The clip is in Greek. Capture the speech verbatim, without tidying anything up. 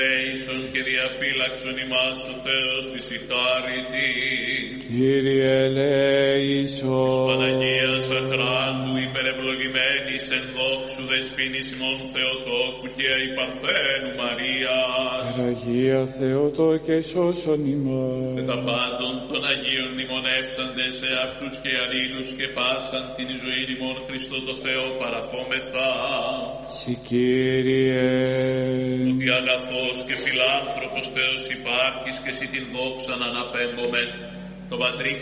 Λέησον και διαφύλαξον ημάς ο Θεός της η χάρητη. Κύριε ελέησον. Της Παναγίας αχράντου υπερευλογημένης εν δόξου δεσποίνης ημών Θεοτόκου και αϊπαρθένου Μαρίας. Αγία Θεότο και σώσον ημάς. Με τα πάντων των Αγίων μνημονεύσαντες σε αυτούς και αλλήλους και πάσαν την ζωή ημών Χριστό το Θεό παραθόμεθα. Συ Κύριε. Ότι αγαθός και φιλάνθρωπος Θεός υπάρχεις και εσύ την δόξαν αναπέμπομεν, το Πατρί